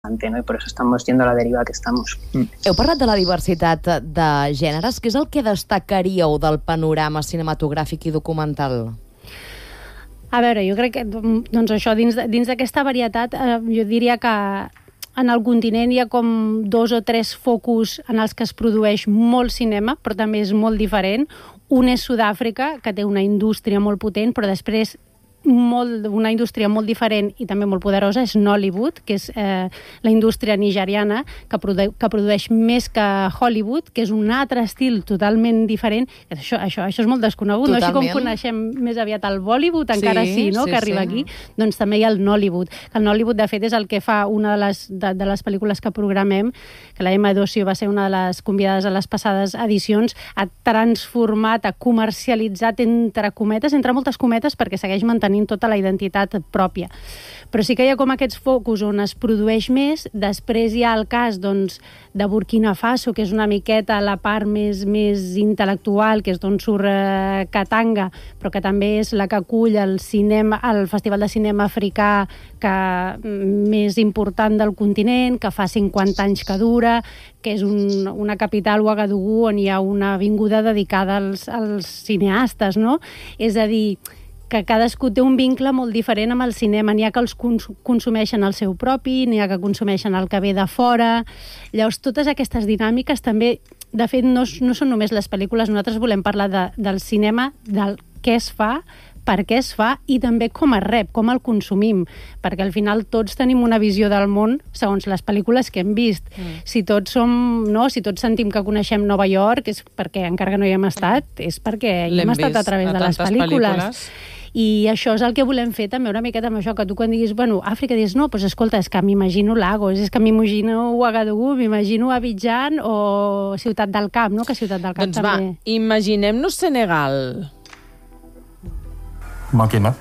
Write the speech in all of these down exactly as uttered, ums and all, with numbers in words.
¿no? Y por eso estamos yendo a la deriva que estamos. Mm. Heu parlat de la diversitat de gèneres. Què és el que destacaríeu del panorama cinematogràfic i documental? A veure, jo crec que doncs això, dins, dins d'aquesta varietat, eh, jo diria que en el continent hi ha com dos o tres focus en els que es produeix molt cinema, però també és molt diferent. Un és Sud-àfrica, que té una indústria molt potent, però després molt, una indústria molt diferent i també molt poderosa és Nollywood, que és eh, la indústria nigeriana que, produ que produeix més que Hollywood, que és un altre estil totalment diferent. Això, això, això és molt desconegut, no? Així com coneixem més aviat el Bollywood, encara sí, sí, no? Sí, que arriba sí. Aquí, doncs també hi ha el Nollywood. El Nollywood, de fet, és el que fa una de les, de, de les pel·lícules que programem, que la Emma Dossio va ser una de les convidades a les passades edicions, ha transformat, ha comercialitzat, entre cometes, entre moltes cometes, perquè segueix mantenint tenint tota la identitat pròpia. Però sí que hi ha com aquests focus on es produeix més. Després hi ha el cas doncs, de Burkina Faso, que és una miqueta la part més, més intel·lectual, que és d'on surt eh, Katanga, però que també és la que acull el, cinema, el Festival de Cinema Africà que, més important del continent, que fa cinquanta anys que dura, que és un, una capital, Ouagadougou, on hi ha una avinguda dedicada als, als cineastes, no? És a dir, que cadascú té un vincle molt diferent amb el cinema. N'hi ha que els cons consumeixen el seu propi, n'hi ha que consumeixen el que ve de fora. Llavors, totes aquestes dinàmiques també, de fet, no, no són només les pel·lícules. Nosaltres volem parlar de, del cinema, del què es fa, per què es fa i també com es rep, com el consumim, perquè al final tots tenim una visió del món segons les pel·lícules que hem vist. Mm. Si tots som, no, si tots sentim que coneixem Nova York, és perquè encara que no hi hem estat, és perquè hi hem estat a través a de les pel·lícules. pel·lícules. I això és el que volem fer també una miqueta amb això, que tu quan diguis, bueno, Àfrica, dius, no, doncs escolta, és que m'imagino Lagos, és que m'imagino Ouagadougou, m'imagino Abidjan o Ciutat del Cap, no? Que Ciutat del Cap doncs també. va, imaginem-nos Senegal. Màquina.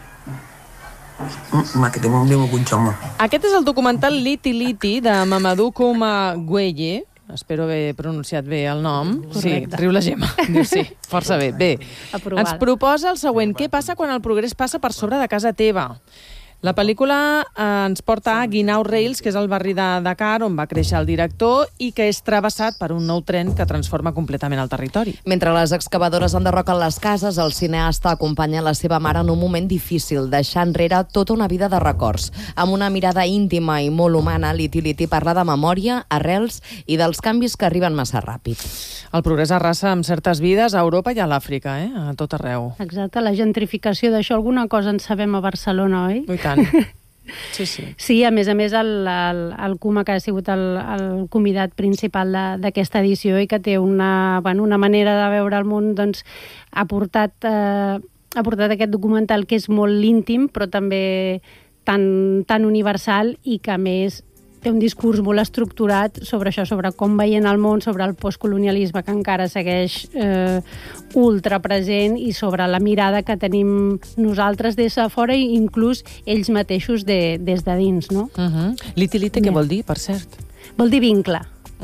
Aquest és el documental Liti Liti de Mamadou Kouma Gueye. Espero haver pronunciat bé el nom. Correcte. Sí, riu la Gemma. Diu sí, força bé. Bé, aprovada. Ens proposa el següent. Què passa quan el progrés passa per sobre de casa teva? La pel·lícula eh, ens porta a Guinau Rails, que és el barri de Dakar, on va créixer el director i que és travessat per un nou tren que transforma completament el territori. Mentre les excavadores enderroquen les cases, el cineasta acompanya la seva mare en un moment difícil, deixant enrere tota una vida de records. Amb una mirada íntima i molt humana, Liti Liti parla de memòria, arrels i dels canvis que arriben massa ràpid. El progrés arrasa amb certes vides a Europa i a l'Àfrica, eh? A tot arreu. Exacte, la gentrificació d'això, alguna cosa en sabem a Barcelona, oi? I tant. Sí, sí. Sí, a més a més, el, el, el Kouma, que ha sigut el, el convidat principal d'aquesta edició i que té una, bueno, una manera de veure el món, doncs, ha portat, eh, ha portat aquest documental que és molt íntim, però també tan, tan universal i que, a més, té un discurs molt estructurat sobre això, sobre com veien el món, sobre el postcolonialisme que encara segueix eh, ultra present i sobre la mirada que tenim nosaltres des de fora i inclús ells mateixos de, des de dins, no? Uh-huh. Liti Liti, què vol dir, per cert? Vol dir vincle.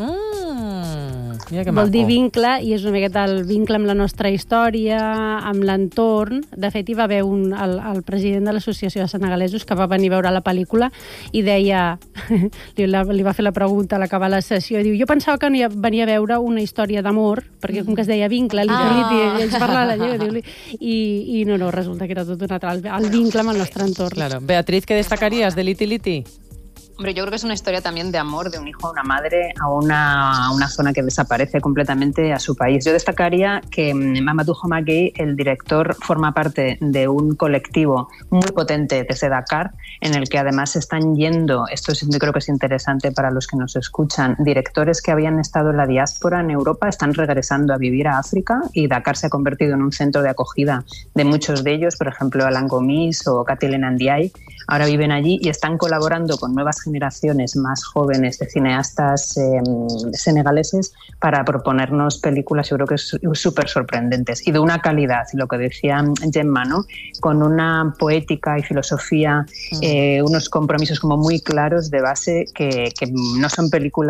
Mm, mira que Vol maco. dir vincle, i és una miqueta el vincle amb la nostra història, amb l'entorn. De fet, hi va haver un, el, el president de l'Associació de Senegalesos que va venir a veure la pel·lícula i deia, li, la, li va fer la pregunta a l'acabar la sessió, i diu, jo pensava que venia a veure una història d'amor, perquè com que es deia vincle, Liti Liti, ah. ells parlaven la llengua, diu, i, i no, no, resulta que era tot un altre, el vincle amb el nostre entorn. Claro. Beatriz, ¿qué destacarías de Liti Liti? Hombre, yo creo que es una historia también de amor de un hijo a una madre a una, a una zona que desaparece completamente a su país. Yo destacaría que Mamadou Kouma Gueye, el director, forma parte de un colectivo muy potente desde Dakar, en el que además están yendo, esto es, yo creo que es interesante para los que nos escuchan, directores que habían estado en la diáspora en Europa están regresando a vivir a África y Dakar se ha convertido en un centro de acogida de muchos de ellos, por ejemplo, Alain Gomis o Katilena Ndiaye, ahora viven allí y están colaborando con nuevas generaciones más jóvenes de cineastas eh, senegaleses para proponernos películas, yo creo que súper sorprendentes y de una calidad, lo que decía Gemma, ¿no? Con una poética y filosofía, eh, unos compromisos como muy claros de base que, que no son películas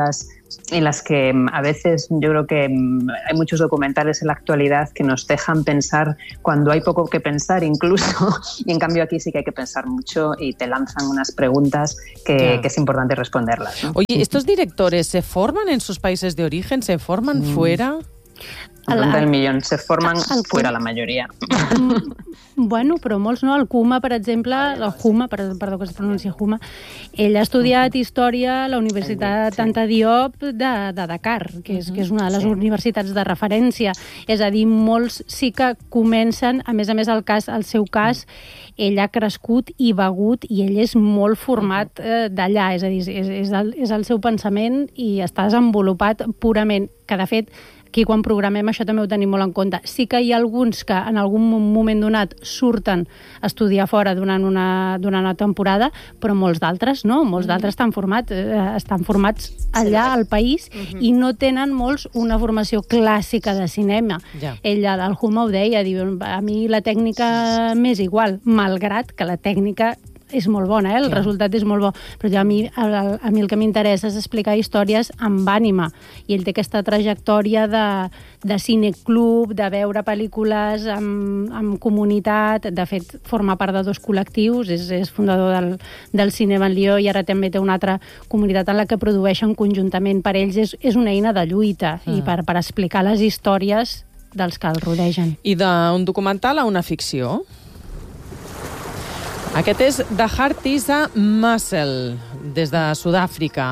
en las que a veces yo creo que hay muchos documentales en la actualidad que nos dejan pensar cuando hay poco que pensar incluso, y en cambio aquí sí que hay que pensar mucho y te lanzan unas preguntas que, yeah. que es importante responderlas, ¿no? Oye, ¿estos directores se forman en sus países de origen? ¿Se forman mm. fuera? Al, del millón, se formen fuera la majoria. Bueno, però molts no. El Kuma, per exemple, el Huma, perdó que es pronuncia Huma, ell ha estudiat història a la Universitat Anta Diop de, de Dakar, que és, que és una de les sí. universitats de referència. És a dir, molts sí que comencen, a més a més, el, cas, el seu cas, ell ha crescut i begut i ell és molt format eh, d'allà, és a dir, és, és, el, és el seu pensament i està desenvolupat purament, que de fet aquí quan programem això també ho tenim molt en compte. Sí que hi ha alguns que en algun moment donat surten a estudiar fora durant una, durant una temporada, però molts d'altres no, molts d'altres estan formats, eh, estan formats allà al país uh-huh. i no tenen molts una formació clàssica de cinema. Ja. Ella, el Huma ho deia, diu, a mi la tècnica m'és igual, malgrat que la tècnica és molt bona, eh? El Clar. resultat és molt bo, però a mi, a, a mi el que m'interessa és explicar històries amb ànima, i ell té aquesta trajectòria de, de cineclub, de veure pel·lícules amb, amb comunitat, de fet forma part de dos col·lectius, és, és fundador del, del Cinema en Lió i ara també té una altra comunitat en la que produeixen conjuntament. Per ells és, és una eina de lluita mm. i per, per explicar les històries dels que el rodegen. I d'un documental a una ficció? Aquest és The Heart is a Muscle, des de Sud-àfrica.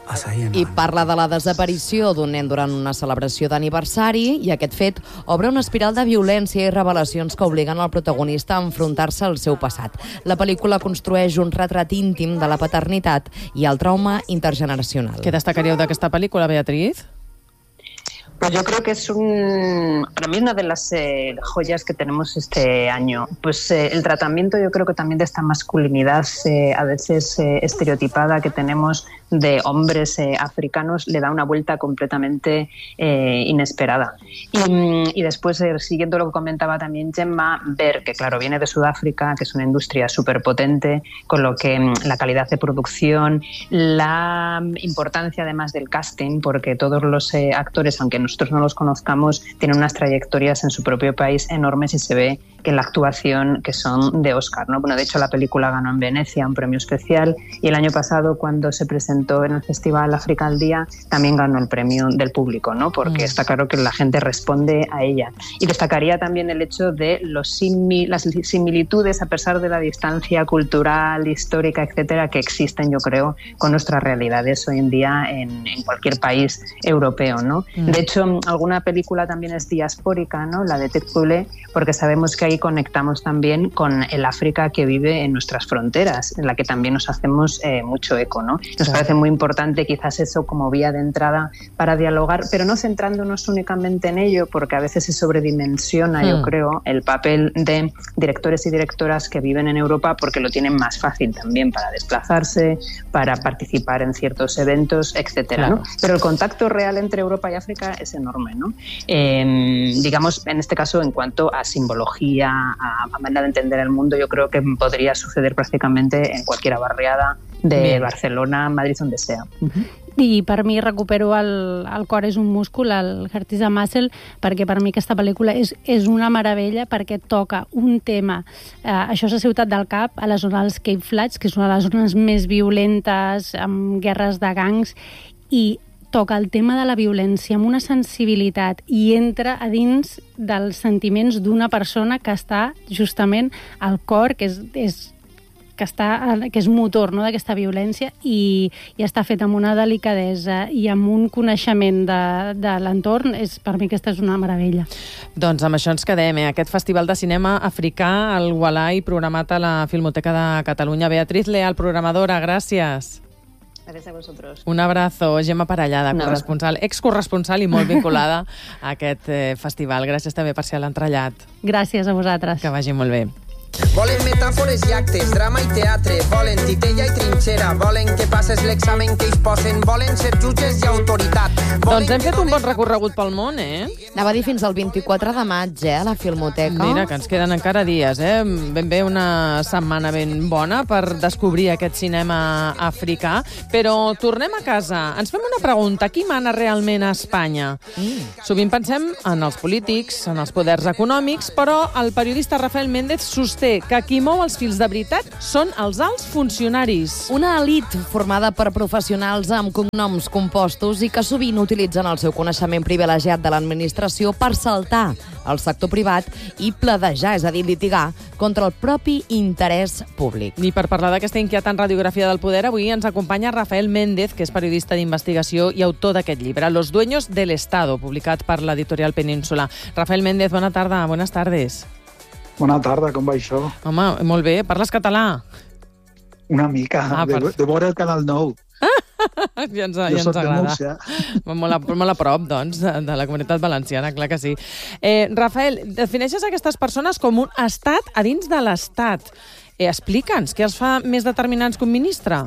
I parla de la desaparició d'un nen durant una celebració d'aniversari, i aquest fet obre una espiral de violència i revelacions que obliguen al protagonista a enfrontar-se al seu passat. La pel·lícula construeix un retrat íntim de la paternitat i el trauma intergeneracional. Què destacaríeu d'aquesta pel·lícula, Beatriz? Pues yo creo que es un, para mí una de las eh, joyas que tenemos este año. Pues eh, el tratamiento, yo creo que también de esta masculinidad eh, a veces eh, estereotipada que tenemos de hombres eh, africanos le da una vuelta completamente eh, inesperada. Y, y después, eh, siguiendo lo que comentaba también Gemma, ver que, claro, viene de Sudáfrica, que es una industria súper potente, con lo que mm, la calidad de producción, la importancia además del casting, porque todos los eh, actores, aunque nosotros no los conozcamos, tienen unas trayectorias en su propio país enormes y se ve que en la actuación que son de Oscar, ¿no? Bueno, de hecho la película ganó en Venecia un premio especial y el año pasado cuando se presentó en el Festival África al Día también ganó el premio del público, ¿no? Porque mm. está claro que la gente responde a ella. Y destacaría también el hecho de los simi- las similitudes a pesar de la distancia cultural, histórica, etcétera, que existen, yo creo, con nuestras realidades hoy en día en, en cualquier país europeo, ¿no? Mm. De hecho, alguna película también es diaspórica, ¿no? La de Ted Pule, porque sabemos que ahí conectamos también con el África que vive en nuestras fronteras, en la que también nos hacemos eh, mucho eco, ¿no? Nos sí. parece muy importante quizás eso como vía de entrada para dialogar, pero no centrándonos únicamente en ello, porque a veces se sobredimensiona, mm. yo creo, el papel de directores y directoras que viven en Europa porque lo tienen más fácil también para desplazarse, para participar en ciertos eventos, etcétera, claro. ¿no? Pero el contacto real entre Europa y África es enorme, ¿no? Eh, digamos, en este caso, en cuanto a simbología, a, a manera de entender el mundo, yo creo que podría suceder prácticamente en cualquier barriada de Bien. Barcelona, Madrid, donde sea. Uh-huh. I per mi recupero el, el cor és un múscul, el Heart is a Muscle, perquè per mi aquesta pel·lícula és, és una meravella perquè toca un tema. Eh, això és a Ciutat del Cap, a la zona dels Cape Flats, que és una de les zones més violentes, amb guerres de gangs, i toca el tema de la violència amb una sensibilitat i entra a dins dels sentiments d'una persona que està justament al cor, que és, és que, està, que és motor, no?, d'aquesta violència, i, i està fet amb una delicadesa i amb un coneixement de, de l'entorn. És, per mi aquesta és una meravella. Doncs amb això ens quedem, eh? Aquest Festival de Cinema Africà al Walai, programat a la Filmoteca de Catalunya. Beatriz Leal, programadora, gràcies. Gracias a vosotros. Un abrazo, Gemma Parellada, corresponsal, excorresponsal i molt vinculada a aquest eh, festival. Gràcies també per ser a l'entrellat. Gràcies a vosaltres. Que vagi molt bé. Volen metàfores i actes, drama i teatre, volen titella i trinxera, volen que passes l'examen que ells posen, volen ser jutges i autoritat. Doncs hem fet un bon recorregut pel món, eh? Anava a dir fins al vint-i-quatre de maig, eh, a la Filmoteca. Mira, que ens queden encara dies, eh? Ben bé una setmana ben bona per descobrir aquest cinema africà. Però tornem a casa. Ens fem una pregunta. Qui mana realment a Espanya? Mm. Sovint pensem en els polítics, en els poders econòmics, però el periodista Rafael Méndez sosté que qui mou els fils de veritat són els alts funcionaris. Una elit formada per professionals amb cognoms compostos i que sovint utilitzen el seu coneixement privilegiat de l'administració per saltar al sector privat i pledejar, és a dir, litigar, contra el propi interès públic. I per parlar d'aquesta inquietant radiografia del poder, avui ens acompanya Rafael Méndez, que és periodista d'investigació i autor d'aquest llibre, Los dueños del Estado, publicat per l'editorial Península. Rafael Méndez, bona tarda, buenas tardes. Bona tarda, com va això? Home, molt bé. Parles català? Una mica, ah, de, de veure el Canal nou. ja ens, ja ens agrada. Molt a, molt a prop, doncs, de, de la Comunitat Valenciana, clar que sí. Eh, Rafael, defineixes aquestes persones com un estat a dins de l'estat. Eh, Explica'ns, què els fa més determinants que un ministre?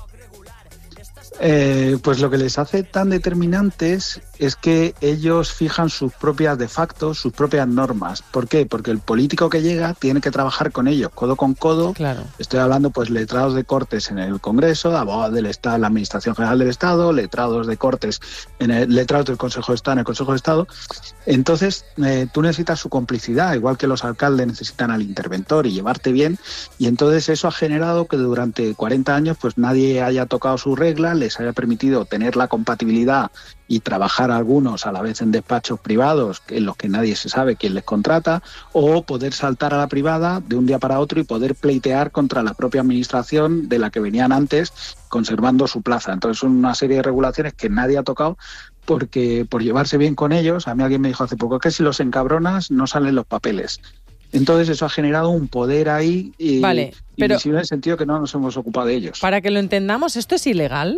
Eh, pues lo que les hace tan determinantes es que ellos fijan sus propias de facto, sus propias normas. ¿Por qué? Porque el político que llega tiene que trabajar con ellos, codo con codo. Claro. Estoy hablando, pues, letrados de Cortes en el Congreso, abogados del Estado en la Administración General del Estado, letrados de Cortes, en el, letrados del Consejo de Estado en el Consejo de Estado. Entonces, eh, tú necesitas su complicidad, igual que los alcaldes necesitan al interventor y llevarte bien. Y entonces eso ha generado que durante cuarenta años, pues, nadie haya tocado sus reglas, les haya permitido tener la compatibilidad y trabajar algunos a la vez en despachos privados en los que nadie se sabe quién les contrata, o poder saltar a la privada de un día para otro y poder pleitear contra la propia administración de la que venían antes, conservando su plaza. Entonces son una serie de regulaciones que nadie ha tocado porque por llevarse bien con ellos, a mí alguien me dijo hace poco que si los encabronas no salen los papeles. Entonces eso ha generado un poder ahí y, vale, pero, invisible en el sentido que no nos hemos ocupado de ellos. Para que lo entendamos, ¿esto es ilegal?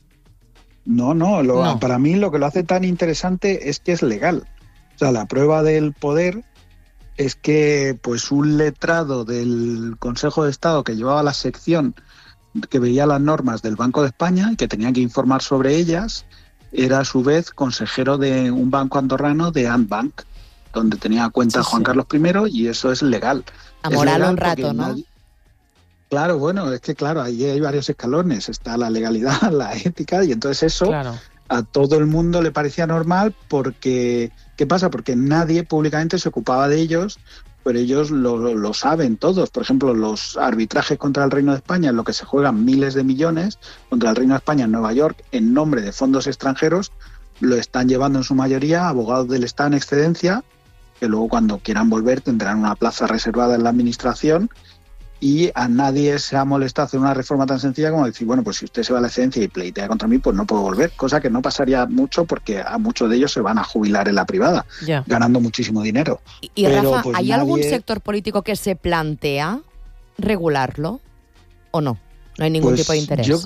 No, no, lo, no, para mí lo que lo hace tan interesante es que es legal. O sea, la prueba del poder es que, pues, un letrado del Consejo de Estado que llevaba la sección que veía las normas del Banco de España y que tenía que informar sobre ellas, era a su vez consejero de un banco andorrano, de Antbank, donde tenía cuenta sí, Juan sí. Carlos primero, y eso es legal. A moral un rato, ¿no? Nadie... Claro, bueno, es que claro, ahí hay varios escalones. Está la legalidad, la ética, y entonces eso claro. a todo el mundo le parecía normal porque... ¿Qué pasa? Porque nadie públicamente se ocupaba de ellos, pero ellos lo, lo saben todos. Por ejemplo, los arbitrajes contra el Reino de España, en lo que se juegan miles de millones, contra el Reino de España en Nueva York, en nombre de fondos extranjeros, lo están llevando en su mayoría abogados del Estado en excedencia, que luego cuando quieran volver tendrán una plaza reservada en la administración, y a nadie se ha molestado hacer una reforma tan sencilla como decir, bueno, pues si usted se va a la excedencia y pleitea contra mí, pues no puedo volver, cosa que no pasaría mucho porque a muchos de ellos se van a jubilar en la privada, yeah. ganando muchísimo dinero. Y, y Pero, Rafa, pues, ¿hay nadie... algún sector político que se plantea regularlo o no? No hay ningún pues tipo de interés. Yo...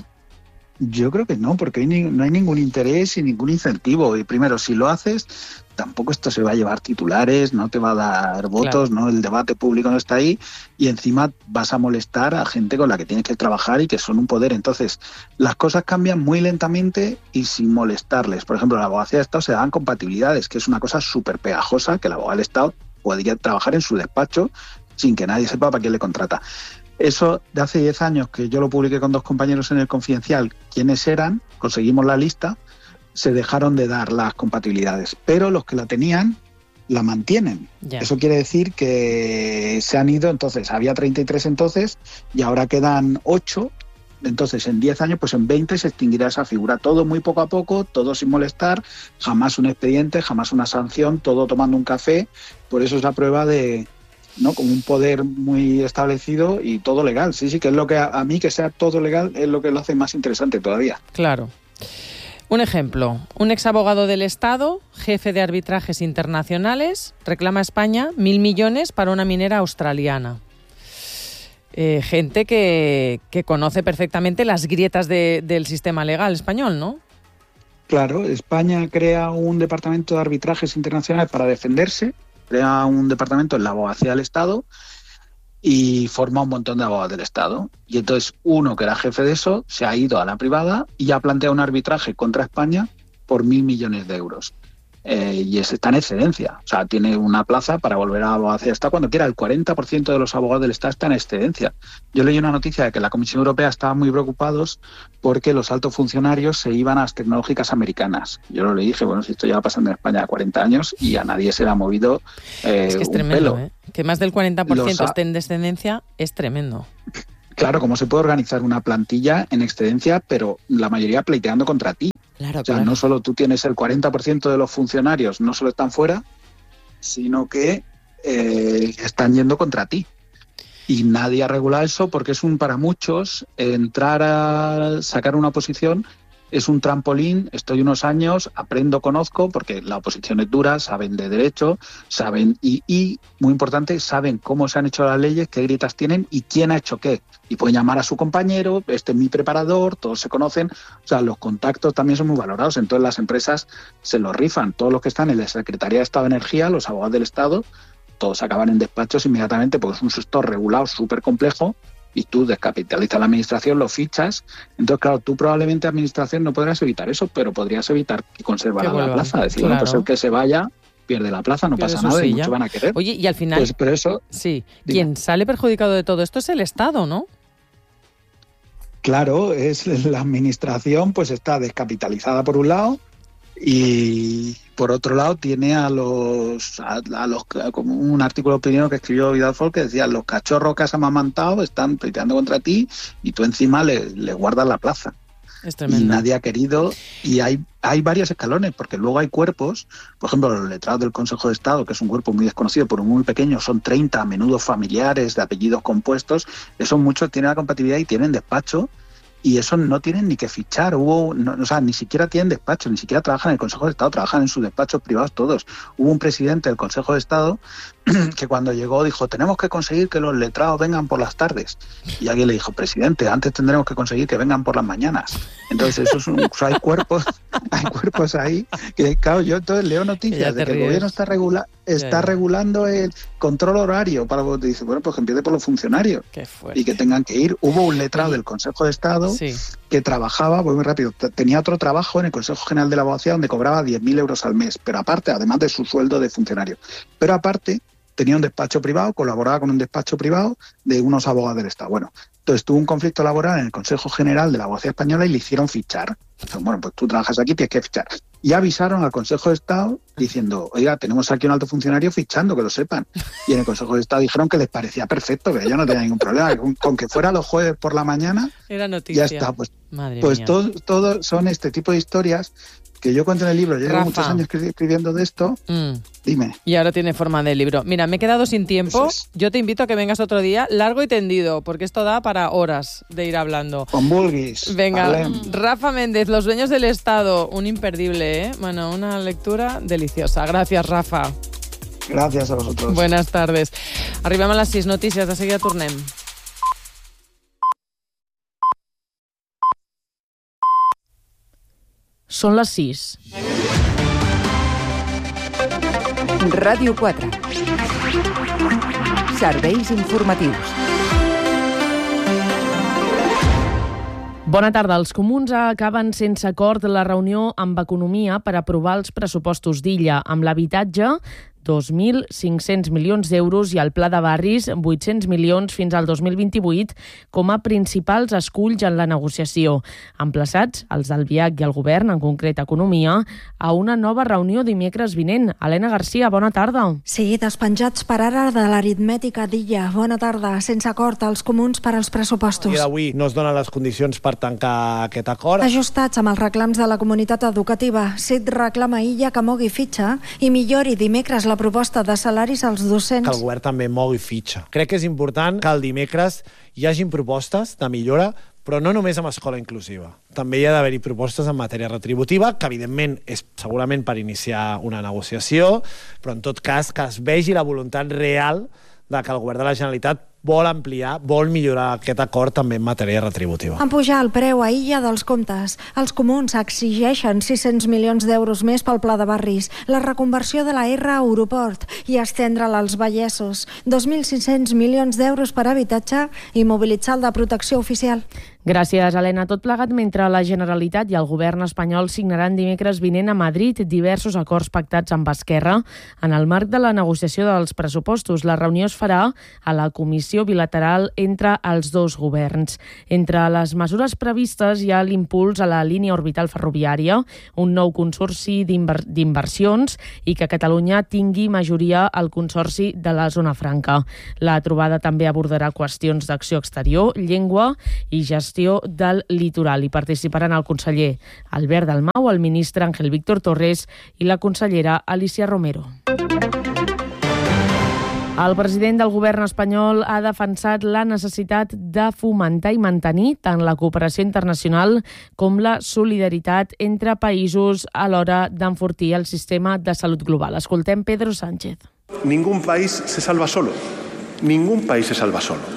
Yo creo que no, porque hay ni, no hay ningún interés y ningún incentivo. Y primero, si lo haces, tampoco esto se va a llevar titulares, no te va a dar votos, claro. ¿no? El debate público no está ahí, y encima vas a molestar a gente con la que tienes que trabajar y que son un poder. Entonces, las cosas cambian muy lentamente y sin molestarles. Por ejemplo, en la abogacía de Estado se dan compatibilidades, que es una cosa súper pegajosa, que el abogado del Estado podría trabajar en su despacho sin que nadie sepa para quién le contrata. Eso de hace diez años, que yo lo publiqué con dos compañeros en El Confidencial, quiénes eran, conseguimos la lista, se dejaron de dar las compatibilidades, pero los que la tenían la mantienen. Yeah. Eso quiere decir que se han ido, entonces había treinta y tres entonces y ahora quedan ocho, entonces en diez años, pues en veinte se extinguirá esa figura. Todo muy poco a poco, todo sin molestar, jamás un expediente, jamás una sanción, todo tomando un café. Por eso es la prueba de... ¿no? Como un poder muy establecido y todo legal. Sí, sí, que es lo que a, a mí que sea todo legal es lo que lo hace más interesante todavía. Claro. Un ejemplo, un exabogado del Estado, jefe de arbitrajes internacionales, reclama a España mil millones para una minera australiana. Eh, gente que, que conoce perfectamente las grietas de, del sistema legal español, ¿no? Claro, España crea un departamento de arbitrajes internacionales para defenderse, crea un departamento en la abogacía del Estado y forma un montón de abogados del Estado. Y entonces uno que era jefe de eso se ha ido a la privada y ha planteado un arbitraje contra España por mil millones de euros. Eh, y es, está en excedencia. O sea, tiene una plaza para volver a abogacía del Estado cuando quiera. El cuarenta por ciento de los abogados del Estado está en excedencia. Yo leí una noticia de que la Comisión Europea estaba muy preocupados porque los altos funcionarios se iban a las tecnológicas americanas. Yo lo leí y dije, bueno, si esto lleva pasando en España cuarenta años y a nadie se le ha movido eh, es que es un tremendo, pelo. ¿eh? Que más del cuarenta por ciento Los... esté en descendencia es tremendo. Claro, ¿cómo se puede organizar una plantilla en excedencia, pero la mayoría pleiteando contra ti? Claro, o sea, claro. no solo tú tienes el cuarenta por ciento de los funcionarios, no solo están fuera, sino que eh, están yendo contra ti. Y nadie ha regulado eso porque es un, para muchos, entrar a sacar una oposición es un trampolín, estoy unos años, aprendo, conozco, porque la oposición es dura, saben de derecho, saben, y, y muy importante, saben cómo se han hecho las leyes, qué grietas tienen y quién ha hecho qué. Y pueden llamar a su compañero, este es mi preparador, todos se conocen, o sea, los contactos también son muy valorados, entonces las empresas se los rifan, todos los que están en la Secretaría de Estado de Energía, los abogados del Estado, todos acaban en despachos inmediatamente porque es un sector regulado súper complejo, y tú descapitalizas la administración, lo fichas. Entonces, claro, tú probablemente administración no podrás evitar eso, pero podrías evitar que conservara la plaza. Decir, claro. Bueno, pues el que se vaya pierde la plaza, no pierde pasa nada, y muchos van a querer. Oye, y al final, pues, pero eso, sí, dime. Quien sale perjudicado de todo esto es el Estado, ¿no? Claro, es la administración, pues está descapitalizada por un lado, y por otro lado tiene a los, a, a los como un artículo opinión que escribió Vidal Folk que decía, los cachorros que has amamantado están pleiteando contra ti y tú encima le, le guardas la plaza. Es tremendo. Y nadie ha querido, y hay, hay varios escalones, porque luego hay cuerpos, por ejemplo, los letrados del Consejo de Estado, que es un cuerpo muy desconocido, pero muy pequeño, son treinta, a menudo familiares, de apellidos compuestos, esos muchos tienen la compatibilidad y tienen despacho, y eso no tienen ni que fichar, hubo, no, o sea, ni siquiera tienen despacho, ni siquiera trabajan en el Consejo de Estado, trabajan en sus despachos privados todos. Hubo un presidente del Consejo de Estado que cuando llegó dijo, tenemos que conseguir que los letrados vengan por las tardes. Y alguien le dijo, presidente, antes tendremos que conseguir que vengan por las mañanas. Entonces, eso es un, o sea, hay cuerpos, hay cuerpos ahí, que claro, yo entonces leo noticias de que ríes. El gobierno está regula, está ya, ya. regulando el control horario para que dice, bueno, pues que empiece por los funcionarios y que tengan que ir. Hubo un letrado sí. del Consejo de Estado sí. que trabajaba, voy muy rápido, tenía otro trabajo en el Consejo General de la Abogacía donde cobraba diez mil euros al mes, pero aparte, además de su sueldo de funcionario, pero aparte tenía un despacho privado, colaboraba con un despacho privado de unos abogados del Estado. Bueno, entonces tuvo un conflicto laboral en el Consejo General de la Abogacía Española y le hicieron fichar. Entonces, bueno, pues tú trabajas aquí, tienes que fichar. Y avisaron al Consejo de Estado diciendo, oiga, tenemos aquí un alto funcionario fichando, que lo sepan. Y en el Consejo de Estado dijeron que les parecía perfecto, que yo no tenía ningún problema, con, con que fuera los jueves por la mañana, era noticia. Ya está. Pues, pues todo, todo son este tipo de historias que yo cuento en el libro. Llevo Rafa. muchos años escribiendo de esto. Mm. Dime. Y ahora tiene forma de libro. Mira, me he quedado sin tiempo. Es. Yo te invito a que vengas otro día, largo y tendido, porque esto da para horas de ir hablando. Con bulguis. Venga, vale. Rafa Méndez, Los dueños del Estado, un imperdible, ¿eh? Bueno, una lectura deliciosa. Gracias, Rafa. Gràcies a vosotros. Buenas tardes. Arribem a les sis notícies, de seguida tornem. Són les sis. Ràdio quatre. Serveis informatius. Bona tarda. Els comuns acaben sense acord la reunió amb Economia per aprovar els pressupostos d'Illa. Amb l'habitatge, dos mil cinc-cents milions d'euros i el pla de barris, vuit-cents milions fins al dos mil vint-i-vuit, com a principals esculls en la negociació. Emplaçats, els del V I A C i el govern, en concret Economia, a una nova reunió dimecres vinent. Helena Garcia, bona tarda. Sí, despenjats per ara de l'aritmètica d'Illa. Bona tarda. Sense acord als comuns per als pressupostos. I d'avui no es donen les condicions per tancar aquest acord. Ajustats amb els reclams de la comunitat educativa. S I D reclama Illa que mogui fitxa i millori dimecres la proposta de salaris als docents. Que el govern també mogui fitxa. Crec que és important que el dimecres hi hagin propostes de millora, però no només amb escola inclusiva. També hi ha d'haver-hi propostes en matèria retributiva, que evidentment és segurament per iniciar una negociació, però en tot cas que es vegi la voluntat real de que el govern de la Generalitat vol ampliar, vol millorar aquest acord també en matèria retributiva. En pujar el preu a Illa dels Comtes, els comuns exigeixen sis-cents milions d'euros més pel pla de barris, la reconversió de la R a aeroport i estendre-la als Vallesos, dos mil cinc-cents milions d'euros per habitatge i mobilitzar el de protecció oficial. Gràcies, Helena. Tot plegat mentre la Generalitat i el govern espanyol signaran dimecres vinent a Madrid diversos acords pactats amb Esquerra en el marc de la negociació dels pressupostos. La reunió es farà a la comissió bilateral entre els dos governs. Entre les mesures previstes hi ha l'impuls a la línia orbital ferroviària, un nou consorci d'inver- d'inversions i que Catalunya tingui majoria al consorci de la Zona Franca. La trobada també abordarà qüestions d'acció exterior, llengua i gestió del litoral. Hi participaran el conseller Albert Dalmau, el ministre Ángel Víctor Torres i la consellera Alicia Romero. El president del govern espanyol ha defensat la necessitat de fomentar i mantenir tant la cooperació internacional com la solidaritat entre països a l'hora d'enfortir el sistema de salut global. Escoltem Pedro Sánchez. Ningún país se salva solo. Ningún país se salva solo.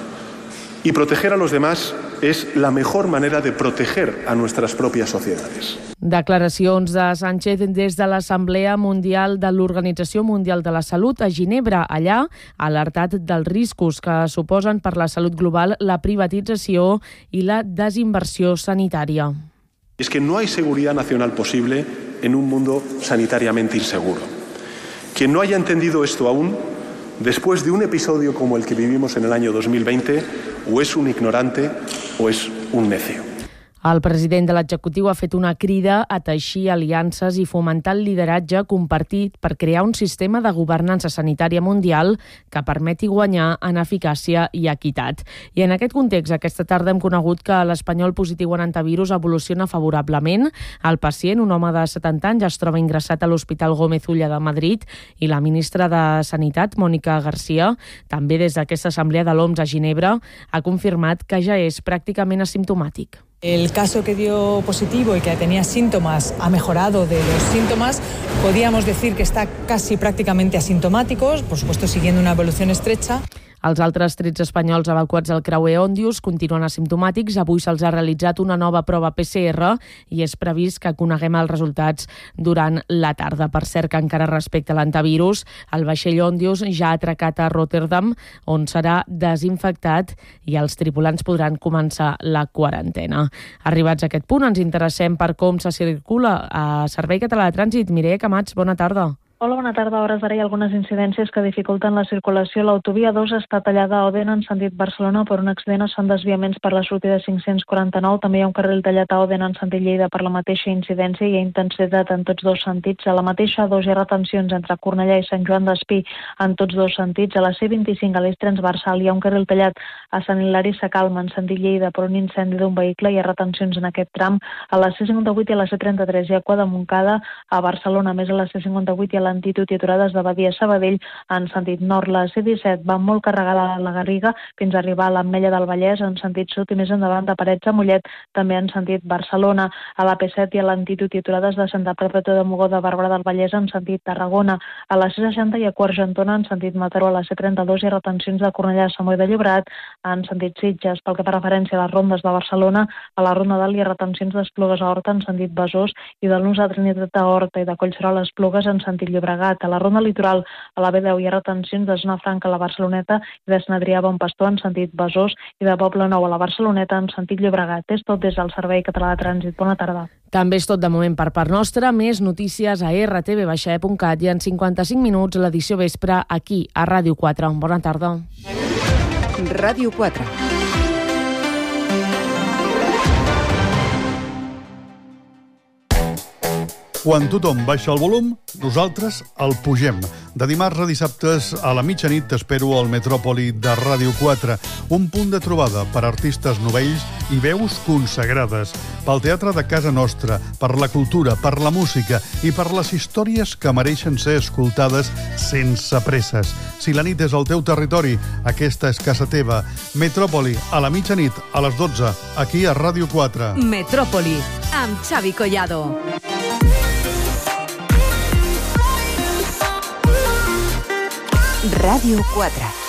Y proteger a los demás es la mejor manera de proteger a nuestras propias sociedades. Declaracions de Sánchez des de l'Assemblea Mundial de l'Organització Mundial de la Salut a Ginebra. Allà ha alertat dels riscos que suposen per la salut global la privatització i la desinversió sanitària. Es que no hay seguridad nacional posible en un mundo sanitariamente inseguro. Quien no haya entendido esto aún, después de un episodio como el que vivimos en el año dos mil veinte, o es un ignorante o es un necio. El president de l'executiu ha fet una crida a teixir aliances i fomentar el lideratge compartit per crear un sistema de governança sanitària mundial que permeti guanyar en eficàcia i equitat. I en aquest context, aquesta tarda hem conegut que l'espanyol positiu en antivirus evoluciona favorablement. El pacient, un home de setanta anys, es troba ingressat a l'Hospital Gómez Ulla de Madrid i la ministra de Sanitat, Mónica García, també des d'aquesta assemblea de l'O M S a Ginebra, ha confirmat que ja és pràcticament asimptomàtic. El caso que dio positivo y que tenía síntomas ha mejorado de los síntomas. Podíamos decir que está casi prácticamente asintomático, por supuesto siguiendo una evolución estrecha. Els altres tretze espanyols evacuats al creuer Òndius continuen asimptomàtics. Avui se'ls ha realitzat una nova prova P C R i és previst que coneguem els resultats durant la tarda. Per cert, que encara respecte a l'antivirus, el vaixell Òndius ja ha atracat a Rotterdam, on serà desinfectat i els tripulants podran començar la quarantena. Arribats a aquest punt, ens interessem per com se circula a Servei Català de Trànsit. Mireia Camats, bona tarda. Hola, bona tarda. A hores d'ara hi ha algunes incidències que dificulten la circulació. L'autovia dos està tallada a Òdena en sentit Barcelona per un accident. Es fan desviaments per la sortida cinc-cents quaranta-nou. També hi ha un carril tallat a Òdena en sentit Lleida per la mateixa incidència i hi ha intensitat en tots dos sentits. A la mateixa A dos hi ha retencions entre Cornellà i Sant Joan d'Espí en tots dos sentits. A la C vint-i-cinc, a l'eix transversal, hi ha un carril tallat a Sant Hilari Sacalma en sentit Lleida per un incendi d'un vehicle. Hi ha retencions en aquest tram. A la C cinquanta-vuit i a la C trenta-tres hi ha cua de Montcada a Barcelona. A més, a la C cinquanta-vuit hi ha l'Antitud i aturades de Badia a Sabadell en sentit nord. La C disset va molt carregada a la Garriga fins a arribar a l'Ametlla del Vallès en sentit sud i més endavant de Parets a Mollet també en sentit Barcelona. A la P set hi ha l'Antitud i aturades de Santa Perpètua de Mogoda de Barberà del Vallès en sentit Tarragona. A la C seixanta hi ha Quart-Argentona en sentit Mataró. A la C trenta-dos hi ha retencions de Cornellà a Sant Boi de Llobregat en sentit Sitges. Pel que fa referència a les rondes de Barcelona, a la Ronda d'Alt hi ha retencions d'Esplugues a Horta en sentit Besòs i del Nus a Trinitat a Horta i de Collserola a Esplugues en sentit Llobregat. A la Ronda Litoral, a la B deu, hi ha retencions de Zona Franca a la Barceloneta i de Sant Adrià a Bon Pastor en sentit Besòs i de Poble Nou a la Barceloneta en sentit Llobregat. És tot des del Servei Català de Trànsit. Bona tarda. També és tot de moment per part nostra. Més notícies a erre te ve baixa e punt cat i en cinquanta-cinc minuts l'edició vespre aquí a Ràdio quatre. Bona tarda. Ràdio quatre. Quan tothom baixa el volum, nosaltres el pugem. De dimarts a dissabtes a la mitjanit t'espero al Metròpoli de Ràdio quatre, un punt de trobada per artistes novells i veus consagrades, pel teatre de casa nostra, per la cultura, per la música i per les històries que mereixen ser escoltades sense presses. Si la nit és el teu territori, aquesta és casa teva. Metròpoli, a la mitjanit, a les dotze, aquí a Ràdio quatre. Metròpoli, amb Xavi Collado. Ràdio quatre.